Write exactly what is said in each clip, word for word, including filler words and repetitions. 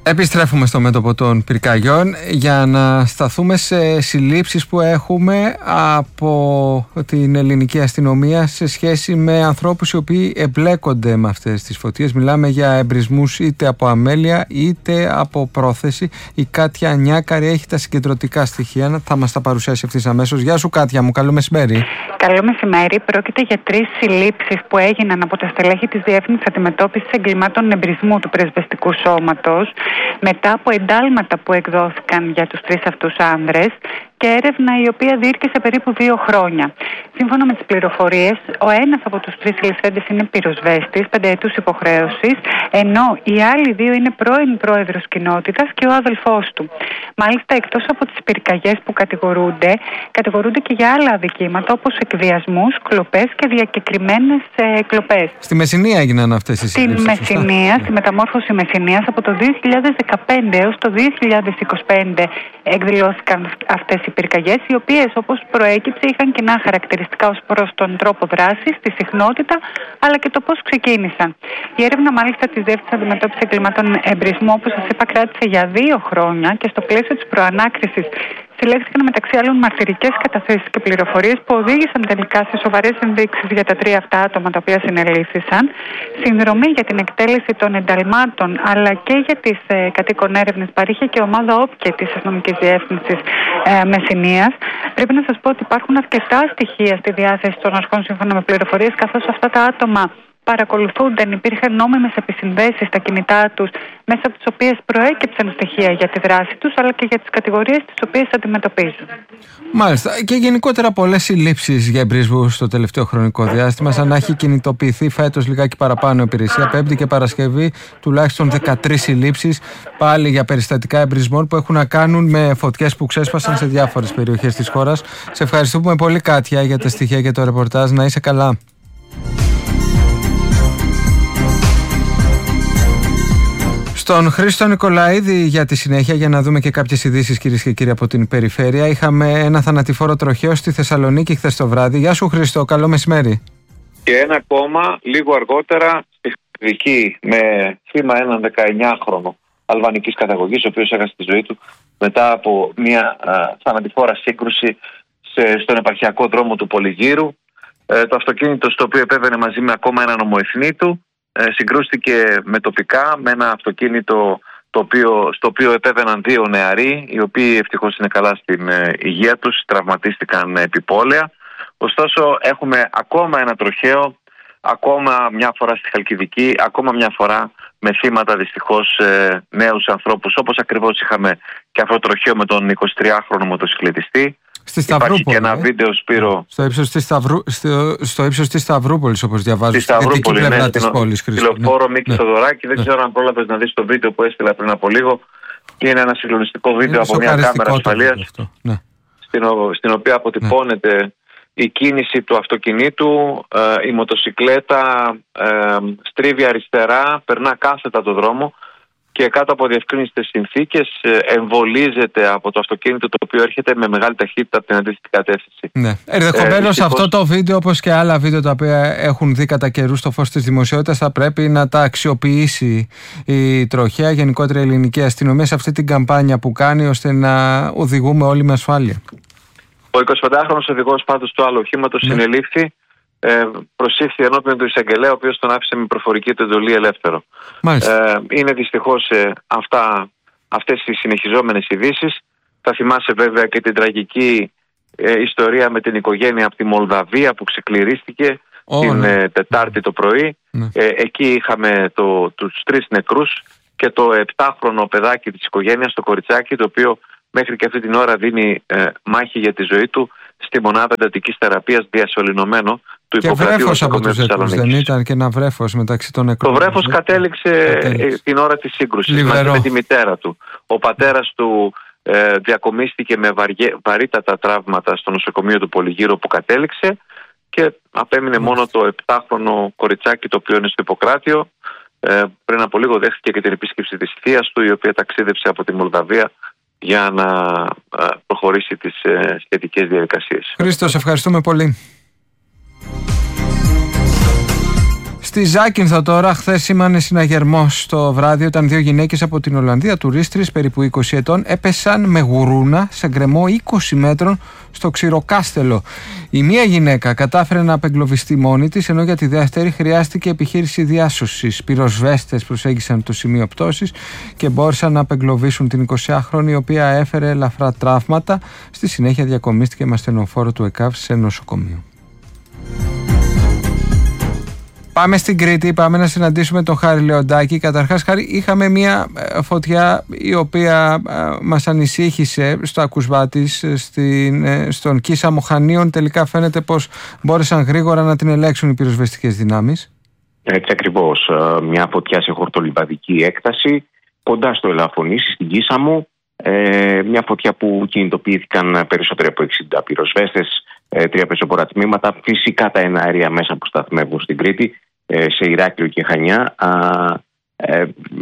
Επιστρέφουμε στο μέτωπο των πυρκαγιών για να σταθούμε σε συλλήψεις που έχουμε από την ελληνική αστυνομία σε σχέση με ανθρώπους οι οποίοι εμπλέκονται με αυτές τις φωτίες. Μιλάμε για εμπρισμούς είτε από αμέλεια είτε από πρόθεση. Η Κάτια Νιάκαρη έχει τα συγκεντρωτικά στοιχεία, θα μας τα παρουσιάσει ευθύς αμέσως. Γεια σου Κάτια μου, καλό μεσημέρι. Καλό μεσημέρι. Πρόκειται για τρεις συλλήψεις που έγιναν από τα στελέχη της Διεύθυνσης Αντιμετώπισης Εγκλημάτων Εμπρισμού του Πρεσβευτικού Σώματος μετά από εντάλματα που εκδόθηκαν για τους τρεις αυτούς άνδρες και έρευνα η οποία διήρκεσε περίπου δύο χρόνια. Σύμφωνα με τις πληροφορίες, ο ένας από τους τρεις συλληφθέντες είναι πυροσβέστης πενταετούς υποχρέωσης, ενώ οι άλλοι δύο είναι πρώην πρόεδρος κοινότητας και ο αδελφός του. Μάλιστα, εκτός από τις πυρκαγιές που κατηγορούνται, κατηγορούνται και για άλλα αδικήματα όπως εκβιασμούς, κλοπές και διακεκριμένες ε, κλοπές. Στη Μεσσηνία έγιναν αυτές οι συλλήψεις. Στη Μεσσηνία, στη μεταμόρφωση Μεσσηνίας, από το δύο χιλιάδες δεκαπέντε έως το δύο χιλιάδες είκοσι πέντε εκδηλώθηκαν αυτές οι πυρκαγιές, οι οποίες, όπως προέκυψε, είχαν κοινά χαρακτηριστικά ως προς τον τρόπο δράσης, τη συχνότητα αλλά και το πώς ξεκίνησαν. Η έρευνα, μάλιστα, της Διεύθυνσης Αντιμετώπισης Εγκλημάτων Εμπρισμού, όπως σας είπα, κράτησε για δύο χρόνια και στο πλαίσιο της προανάκρισης συλλέχθηκαν μεταξύ άλλων μαρτυρικές καταθέσεις και πληροφορίες που οδήγησαν τελικά σε σοβαρές ενδείξεις για τα τρία αυτά άτομα τα οποία συνελήφθησαν, συνδρομή για την εκτέλεση των ενταλμάτων αλλά και για τις ε, κατοίκον έρευνες παρήχε και ομάδα όπκε της Αστυνομικής Διεύθυνσης ε, Μεσσηνίας. Πρέπει να σας πω ότι υπάρχουν αρκετά στοιχεία στη διάθεση των αρχών σύμφωνα με πληροφορίες, καθώς αυτά τα άτομα παρακολουθούνταν, υπήρχαν νόμιμες επισυνδέσεις στα κινητά τους, μέσα από τις οποίες προέκυψαν στοιχεία για τη δράση τους, αλλά και για τις κατηγορίες τις οποίες αντιμετωπίζουν. Μάλιστα. Και γενικότερα πολλές συλλήψεις για εμπρισμούς στο τελευταίο χρονικό διάστημα, σαν να έχει κινητοποιηθεί φέτος λιγάκι παραπάνω η υπηρεσία. Πέμπτη και Παρασκευή τουλάχιστον δεκατρείς συλλήψεις, πάλι για περιστατικά εμπρισμών που έχουν να κάνουν με φωτιές που ξέσπασαν σε διάφορες περιοχές της χώρας. Σε ευχαριστούμε πολύ Κάτια για τα στοιχεία και το ρεπορτάζ. Να είσαι καλά. Στον Χρήστο Νικολαίδη για τη συνέχεια, για να δούμε και κάποιες ειδήσεις, κυρίες και κύριοι, από την περιφέρεια. Είχαμε ένα θανατηφόρο τροχαίο στη Θεσσαλονίκη χθες το βράδυ. Γεια σου Χρήστο, καλό μεσημέρι. Και ένα ακόμα λίγο αργότερα στη Χαλκιδική, με θύμα έναν δεκαεννιάχρονο αλβανικής καταγωγής, ο οποίος έχασε τη ζωή του μετά από μια α, θανατηφόρα σύγκρουση σε, στον επαρχιακό δρόμο του Πολυγύρου. Ε, το αυτοκίνητο στο οποίο επέβαινε μαζί με ακόμα έναν ομοεθνή του συγκρούστηκε με τοπικά, με ένα αυτοκίνητο το οποίο, στο οποίο επέβαιναν δύο νεαροί, οι οποίοι ευτυχώς είναι καλά στην ε, υγεία τους, τραυματίστηκαν επιπόλαια. Ωστόσο έχουμε ακόμα ένα τροχαίο, ακόμα μια φορά στη Χαλκιδική, ακόμα μια φορά με θύματα δυστυχώς ε, νέους ανθρώπους, όπως ακριβώς είχαμε και αυτό το τροχαίο με τον εικοσιτριάχρονο μοτοσυκλετιστή. Στη Σταυρούπολη. Υπάρχει και ένα ε? βίντεο, Σπύρο. Στο ύψος της, Σταυρού... στο... στο ύψος της Σταυρούπολης, όπως διαβάζω. Στη Σταυρούπολη, πλευρά ναι, της στην πόλης, Λεωφόρο ναι. Μίκη ναι. Θοδωράκη. Δεν ναι. ξέρω αν πρόλαβες να δεις το βίντεο που έστειλα πριν από λίγο. Είναι ένα συγκλονιστικό βίντεο Είναι από μια κάμερα ασφαλείας, ναι. στην, στην οποία αποτυπώνεται ναι. η κίνηση του αυτοκινήτου. Ε, η μοτοσικλέτα ε, στρίβει αριστερά, περνά κάθετα το δρόμο και κάτω από διευκρίνιστες συνθήκες εμβολίζεται από το αυτοκίνητο το οποίο έρχεται με μεγάλη ταχύτητα από την αντίθετη κατεύθυνση. Ναι. Ενδεχομένως ε, αυτό το βίντεο, όπως και άλλα βίντεο τα οποία έχουν δει κατά καιρού στο φως της δημοσιότητας, θα πρέπει να τα αξιοποιήσει η τροχαία, γενικότερα η ελληνική αστυνομία, σε αυτή την καμπάνια που κάνει, ώστε να οδηγούμε όλοι με ασφάλεια. Ο εικοσιπεντάχρονος οδηγός πάντως του άλλου οχήματος ναι. συνελήφθη. Ε, προσήφθη ενώπιον του εισαγγελέα, ο οποίος τον άφησε με προφορική του εντολή ελεύθερο. Ε, είναι δυστυχώς ε, αυτά, αυτές οι συνεχιζόμενες ειδήσεις. Θα θυμάσαι βέβαια και την τραγική ε, ιστορία με την οικογένεια από τη Μολδαβία που ξεκληρίστηκε oh, την ναι. ε, Τετάρτη το πρωί. Ναι. Ε, εκεί είχαμε το, τους τρεις νεκρούς και το επτάχρονο παιδάκι της οικογένειας, το κοριτσάκι, το οποίο μέχρι και αυτή την ώρα δίνει ε, μάχη για τη ζωή του στη μονάδα εντατικής θεραπείας διασωληνωμένο του υποκρατείου. Και βρέφος από τους νεκρούς, δεν ήταν και ένα βρέφος μεταξύ των νεκρών? Το βρέφος κατέληξε, κατέληξε την ώρα της σύγκρουσης μαζί με τη μητέρα του. Ο πατέρας του ε, διακομίστηκε με βαριέ, βαρύτατα τραύματα στο νοσοκομείο του Πολυγύρου που κατέληξε και απέμεινε μόνο το επτάχρονο κοριτσάκι το οποίο είναι στο Ιπποκράτιο. Ε, πριν από λίγο δέχτηκε και την επίσκεψη της θείας του, η οποία ταξίδεψε από τη Μολδαβία για να προχωρήσει τις σχετικές διαδικασίες. Χρήστο, ευχαριστούμε πολύ. Στη Ζάκυνθο τώρα, χθες σήμανε συναγερμός το βράδυ όταν δύο γυναίκες από την Ολλανδία, τουρίστρες περίπου είκοσι ετών, έπεσαν με γουρούνα σε γκρεμό είκοσι μέτρων στο Ξηροκάστελο. Η μία γυναίκα κατάφερε να απεγκλωβιστεί μόνη της, ενώ για τη δεύτερη χρειάστηκε επιχείρηση διάσωσης. Πυροσβέστες προσέγγισαν το σημείο πτώσης και μπόρεσαν να απεγκλωβίσουν την εικοσιάχρονη, η οποία έφερε ελαφρά τραύματα. Στη συνέχεια διακομίστηκε με ασθενοφόρο του ΕΚΑΒ σε νοσοκομείο. Πάμε στην Κρήτη, πάμε να συναντήσουμε τον Χάρη Λεοντάκη. Καταρχάς, Χάρη, είχαμε μια φωτιά η οποία μας ανησύχησε στο ακουσβά της στον Κίσαμο Χανίων. Τελικά φαίνεται πως μπόρεσαν γρήγορα να την ελέγξουν οι πυροσβεστικές δυνάμεις. Έτσι ακριβώς. Μια φωτιά σε χορτολιβαδική έκταση κοντά στο Ελαφωνήσι, στην Κίσαμο. Ε, μια φωτιά που κινητοποιήθηκαν περισσότεροι από εξήντα πυροσβέστες, ε, τρία πεζόπορα τμήματα, φυσικά τα εναέρια μέσα που σταθμεύουν στην Κρήτη, ε, σε Ηράκλειο και Χανιά. Ε, ε,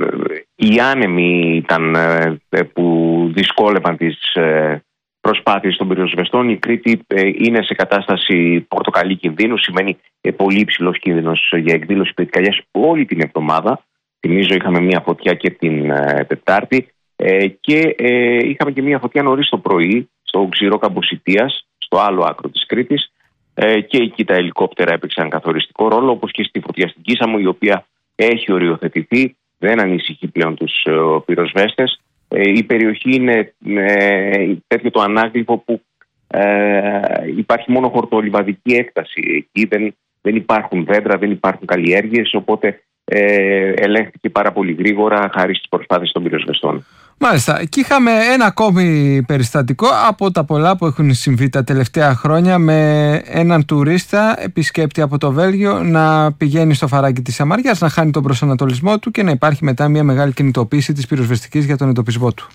οι άνεμοι ήταν ε, που δυσκόλευαν τις ε, προσπάθειες των πυροσβεστών. Η Κρήτη ε, είναι σε κατάσταση πορτοκαλί κινδύνου, σημαίνει ε, πολύ υψηλός κίνδυνος για εκδήλωση πυρκαγιάς όλη την εβδομάδα. Θυμίζω είχαμε μια φωτιά και την ε, Τετάρτη. Ε, και ε, είχαμε και μια φωτιά νωρίς το πρωί στο Ξηρό Καμποσιτίας, στο άλλο άκρο της Κρήτης, ε, και εκεί τα ελικόπτερα έπαιξαν καθοριστικό ρόλο, όπως και στη φωτιά στην Κίσαμο, η οποία έχει οριοθετηθεί, δεν ανησυχεί πλέον τους ε, πυροσβέστες. Ε, η περιοχή είναι ε, τέτοιο το ανάγλυφο που ε, υπάρχει μόνο χορτολιβαδική έκταση. Εκεί δεν, δεν υπάρχουν δέντρα, δεν υπάρχουν καλλιέργειες, οπότε ε, ελέγχθηκε πάρα πολύ γρήγορα χάρη στις προσπάθειες των πυροσβεστών. Μάλιστα. Και είχαμε ένα ακόμη περιστατικό από τα πολλά που έχουν συμβεί τα τελευταία χρόνια, με έναν τουρίστα επισκέπτη από το Βέλγιο να πηγαίνει στο φαράγγι της Σαμαριάς, να χάνει τον προσανατολισμό του και να υπάρχει μετά μια μεγάλη κινητοποίηση της πυροσβεστικής για τον εντοπισμό του.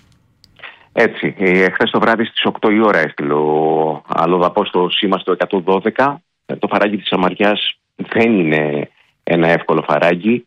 Έτσι. Χθες το βράδυ στις οκτώ η ώρα έστειλε ο αλλοδαπός το σήμα στο εκατόν δώδεκα. Το φαράγγι της Σαμαριάς δεν είναι ένα εύκολο φαράγγι.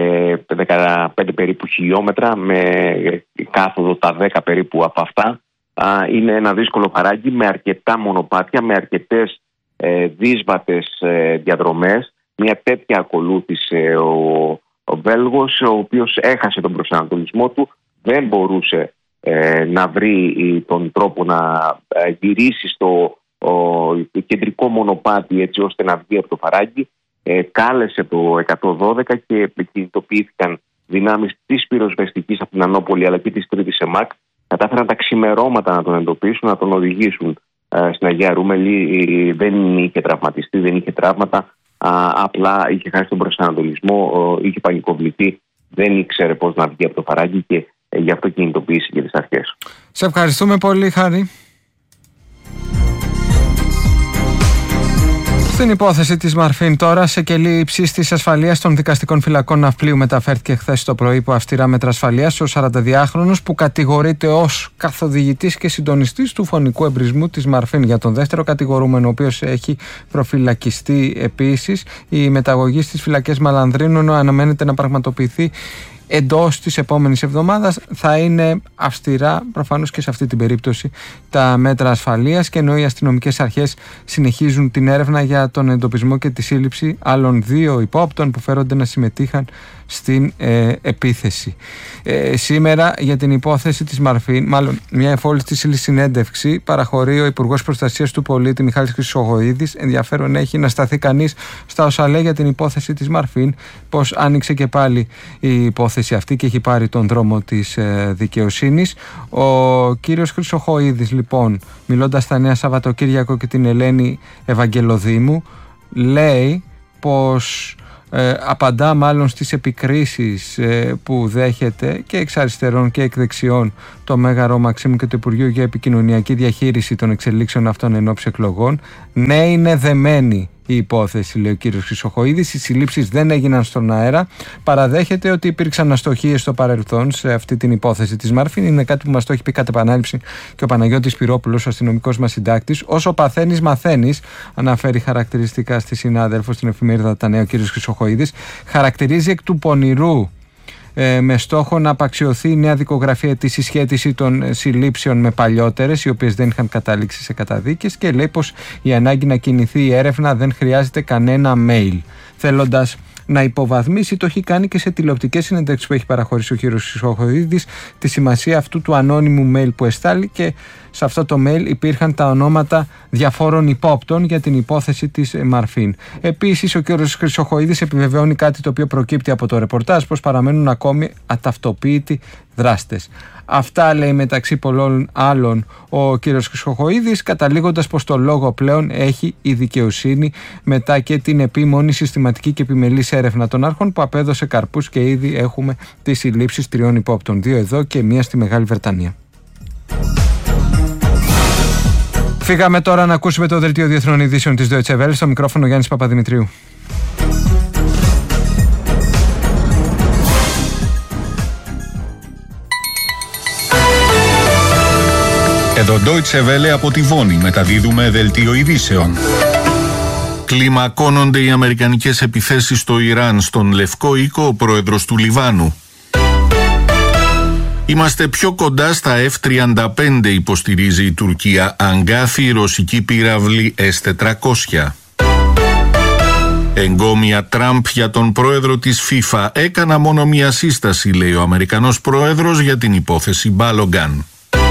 δεκαπέντε περίπου χιλιόμετρα, με κάθοδο τα δέκα περίπου από αυτά. Είναι ένα δύσκολο φαράγγι με αρκετά μονοπάτια, με αρκετές ε, δύσβατες ε, διαδρομές. Μια τέτοια ακολούθησε ο, ο Βέλγος, ο οποίος έχασε τον προσανατολισμό του, δεν μπορούσε ε, να βρει τον τρόπο να ε, γυρίσει στο ο, κεντρικό μονοπάτι έτσι ώστε να βγει από το φαράγγι. Ε, κάλεσε το εκατόν δώδεκα και κινητοποιήθηκαν δυνάμεις της πυροσβεστικής από την Ανόπολη αλλά και της Κρήτης ΕΜΑΚ. Κατάφεραν τα ξημερώματα να τον εντοπίσουν, να τον οδηγήσουν ε, στην Αγία Ρούμελη. Δεν είχε τραυματιστεί, δεν είχε τραύματα. Α, απλά είχε χάσει τον προσανατολισμό, ε, είχε πανικοβληθεί, δεν ήξερε πώς να βγει από το φαράγγι και ε, γι' αυτό κινητοποίησε και τις αρχές. Σε ευχαριστούμε πολύ, Χάρη. Στην υπόθεση της Μαρφίν τώρα, σε κελί υψής της ασφαλείας των δικαστικών φυλακών Ναυπλίου μεταφέρθηκε χθες το πρωί υπό αυστηρά μέτρα ασφαλείας ο σαρανταδυάχρονος που κατηγορείται ως καθοδηγητής και συντονιστής του φωνικού εμπρισμού της Μαρφίν. Για τον δεύτερο κατηγορούμενο, ο οποίος έχει προφυλακιστεί επίσης, η μεταγωγή στις φυλακές Μαλανδρίνων αναμένεται να πραγματοποιηθεί εντός της επόμενης εβδομάδας. Θα είναι αυστηρά προφανώς και σε αυτή την περίπτωση τα μέτρα ασφαλείας, και ενώ οι αστυνομικές αρχές συνεχίζουν την έρευνα για τον εντοπισμό και τη σύλληψη άλλων δύο υπόπτων που φέρονται να συμμετείχαν στην ε, επίθεση. Ε, σήμερα για την υπόθεση της Μαρφίν, μάλλον μια εφόλιστη συνέντευξη παραχωρεί ο Υπουργός Προστασίας του Πολίτη Μιχάλης Χρυσοχοΐδης. Ενδιαφέρον έχει να σταθεί κανείς στα όσα λέει για την υπόθεση της Μαρφίν, πως άνοιξε και πάλι η υπόθεση αυτή και έχει πάρει τον δρόμο της ε, δικαιοσύνης. Ο κύριος Χρυσοχοΐδης, λοιπόν, μιλώντας στα Νέα Σαββατοκύριακο και την Ελένη Ευαγγελοδήμου, λέει πως Ε, απαντά μάλλον στις επικρίσεις ε, που δέχεται και εξ αριστερών και εκ δεξιών το Μέγαρο Μαξίμου και το Υπουργείο για Επικοινωνιακή Διαχείριση των εξελίξεων αυτών εν ώψη εκλογών. Ναι, είναι δεμένη η υπόθεση, λέει ο κύριος Χρυσοχοΐδης. Οι συλλήψεις δεν έγιναν στον αέρα. Παραδέχεται ότι υπήρξαν αστοχίες στο παρελθόν σε αυτή την υπόθεση της Μαρφίν. Είναι κάτι που μας το έχει πει κατ' επανάληψη και ο Παναγιώτης Πυρόπουλος, ο αστυνομικός μας συντάκτης. Όσο παθαίνεις, μαθαίνεις, αναφέρει χαρακτηριστικά στη συνάδελφο στην εφημερίδα Τα Νέα ο κύριος Χρυσοχοΐδης. Χαρακτηρίζει εκ του πονηρού ε, με στόχο να απαξιωθεί η νέα δικογραφία τη συσχέτιση των συλλήψεων με παλιότερες, οι οποίες δεν είχαν καταλήξει σε καταδίκες, και λέει πως η ανάγκη να κινηθεί η έρευνα δεν χρειάζεται κανένα mail, θέλοντας να υποβαθμίσει. Το έχει κάνει και σε τηλεοπτικές συνεντεύξεις που έχει παραχωρήσει ο κύριος Χρυσοχοΐδης, τη σημασία αυτού του ανώνυμου mail που εστάλει, και σε αυτό το mail υπήρχαν τα ονόματα διαφόρων υπόπτων για την υπόθεση της Μαρφίν. Επίσης, ο κύριος Χρυσοχοΐδης επιβεβαιώνει κάτι το οποίο προκύπτει από το ρεπορτάζ, πως παραμένουν ακόμη αταυτοποιητοί δράστες. Αυτά λέει μεταξύ πολλών άλλων ο κύριος Χρυσοχοΐδης, καταλήγοντας πως το λόγο πλέον έχει η δικαιοσύνη μετά και την επίμονη, συστηματική και επιμελής έρευνα των αρχών που απέδωσε καρπούς, και ήδη έχουμε τις συλλήψεις τριών υπόπτων, δύο εδώ και μία στη Μεγάλη Βρετανία. Φύγαμε τώρα να ακούσουμε το δελτίο διεθνών ειδήσεων της Deutsche Welle. Στο μικρόφωνο Γιάννης Παπαδημητρίου. Εδώ Deutsche Welle από τη Βόνη, μεταδίδουμε δελτίο ειδήσεων. Κλιμακώνονται οι αμερικανικές επιθέσεις στο Ιράν. Στον Λευκό Οίκο ο πρόεδρος του Λιβάνου. Είμαστε πιο κοντά στα εφ τριάντα πέντε, υποστηρίζει η Τουρκία. Αγκάθει η ρωσική πύραυλη ες τετρακόσια. Εγκόμια Τραμπ για τον πρόεδρο της FIFA. Έκανα μόνο μία σύσταση, λέει ο Αμερικανός πρόεδρος, για την υπόθεση Μπάλογκαν.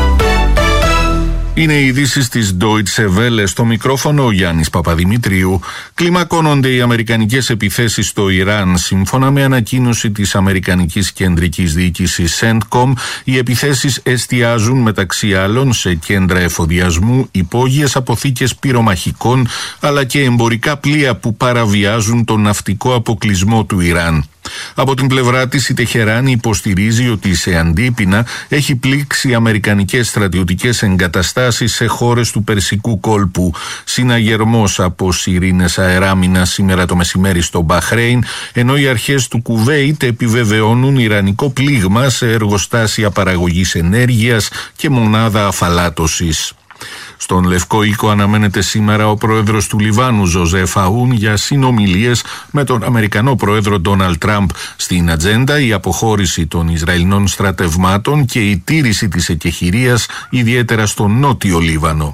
Είναι οι ειδήσεις της Deutsche Welle. Στο μικρόφωνο ο Γιάννης Παπαδημητρίου. Κλιμακώνονται οι αμερικανικές επιθέσεις στο Ιράν. Σύμφωνα με ανακοίνωση της Αμερικανικής Κεντρικής Διοίκησης CENTCOM, οι επιθέσεις εστιάζουν μεταξύ άλλων σε κέντρα εφοδιασμού, υπόγειες αποθήκες πυρομαχικών, αλλά και εμπορικά πλοία που παραβιάζουν τον ναυτικό αποκλεισμό του Ιράν. Από την πλευρά της η Τεχεράνη υποστηρίζει ότι σε αντίπεινα έχει πλήξει αμερικανικές στρατιωτικές εγκαταστάσεις σε χώρες του Περσικού κόλπου. Συναγερμός από σιρήνες αεράμινα σήμερα το μεσημέρι στο Μπαχρέιν, ενώ οι αρχές του Κουβέιτ επιβεβαιώνουν ιρανικό πλήγμα σε εργοστάσια παραγωγής ενέργειας και μονάδα αφαλάτωσης. Στον Λευκό Οίκο αναμένεται σήμερα ο πρόεδρος του Λιβάνου, Ζωζέφ Αούν, για συνομιλίες με τον Αμερικανό πρόεδρο Ντόναλντ Τραμπ. Στην ατζέντα η αποχώρηση των Ισραηλινών στρατευμάτων και η τήρηση της εκεχηρίας, ιδιαίτερα στον Νότιο Λίβανο.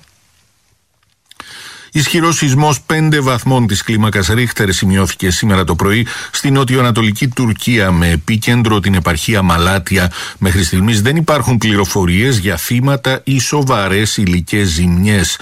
Ισχυρός σεισμός πέντε βαθμών της κλίμακας Ρίχτερ σημειώθηκε σήμερα το πρωί στην νοτιοανατολική Τουρκία, με επίκεντρο την επαρχία Μαλάτια. Μέχρι στιγμής δεν υπάρχουν πληροφορίες για θύματα ή σοβαρές υλικές ζημιές.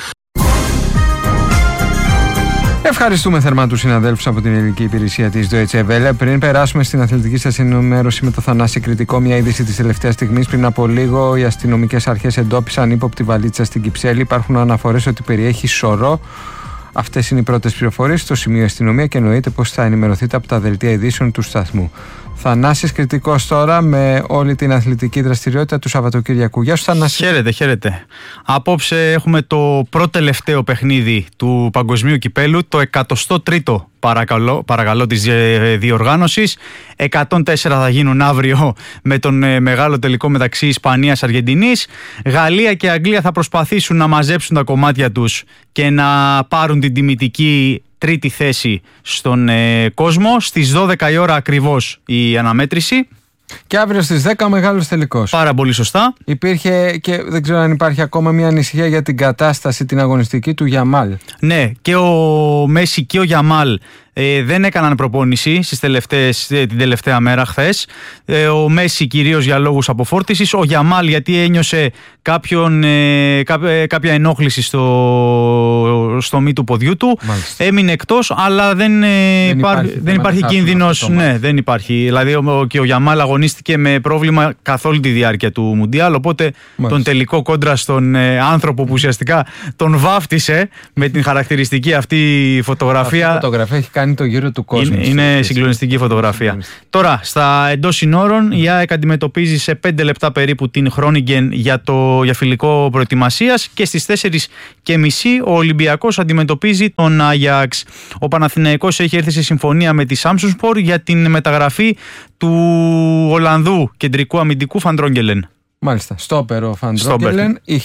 Ευχαριστούμε θερμά τους συναδέλφους από την ελληνική υπηρεσία της Deutsche Welle. Πριν περάσουμε στην αθλητική σας ενημέρωση με το Θανάση Κρητικό, μια είδηση της τελευταίας στιγμής. Πριν από λίγο, οι αστυνομικές αρχές εντόπισαν ύποπτη βαλίτσα στην Κυψέλη. Υπάρχουν αναφορές ότι περιέχει σωρό. Αυτές είναι οι πρώτες πληροφορίες στο σημείο αστυνομία και εννοείται πως θα ενημερωθείτε από τα δελτία ειδήσεων του σταθμού. Θανάσης Κρητικός τώρα με όλη την αθλητική δραστηριότητα του Σαββατοκυριακού. Γεια σου Θανάση. Χαίρετε, χαίρετε. Απόψε έχουμε το πρώτο τελευταίο παιχνίδι του Παγκοσμίου Κυπέλου, το εκατοστό τρίτο παρακαλώ, παρακαλώ της διοργάνωσης. εκατόν τέσσερα θα γίνουν αύριο με τον μεγάλο τελικό μεταξύ Ισπανίας-Αργεντινής. Γαλλία και Αγγλία θα προσπαθήσουν να μαζέψουν τα κομμάτια τους και να πάρουν την τιμητική τρίτη θέση στον ε, κόσμο. Στις δώδεκα η ώρα ακριβώς η αναμέτρηση. Και αύριο στις δέκα ο μεγάλος τελικός. Πάρα πολύ σωστά. Υπήρχε και δεν ξέρω αν υπάρχει ακόμα μια ανησυχία για την κατάσταση την αγωνιστική του Γιαμάλ. Ναι, και ο Μέση και ο Γιαμάλ ε, δεν έκαναν προπόνηση στις τελευταίες, ε, την τελευταία μέρα χθες. Ε, ο Μέση κυρίως για λόγους αποφόρτισης. Ο Γιαμάλ γιατί ένιωσε κάποιον, ε, κά, ε, κάποια ενόχληση στο, στο μη του ποδιού του. Μάλιστα. Έμεινε εκτός, αλλά δεν, ε, δεν υπάρχει, υπάρχει, δεν υπάρχει κίνδυνος. Ναι, δεν υπάρχει. Δηλαδή ο, και ο Γιαμάλ αγωνίστηκε με πρόβλημα καθ' όλη τη διάρκεια του Μουντιάλ. Οπότε Μάλιστα. τον τελικό κόντρα στον ε, άνθρωπο που ουσιαστικά τον βάφτισε με την χαρακτηριστική αυτή φωτογραφία. Αυτή η φωτογραφία έχει κάνει το γύρο του κόσμου. Είναι, είναι συγκλονιστική φωτογραφία. Τώρα, στα εντός συνόρων, η ΑΕΚ αντιμετωπίζει σε πέντε λεπτά περίπου την Χρόνιγκεν για, το, για φιλικό προετοιμασίας και στις τέσσερις και μισή ο Ολυμπιακός αντιμετωπίζει τον Άγιαξ. Ο Παναθηναϊκός έχει έρθει σε συμφωνία με τη Σάμσονσπορ για την μεταγραφή του Ολλανδού κεντρικού αμυντικού Φαντρόγκελεν. Μάλιστα. Στόπερο Φαντρόγκελεν.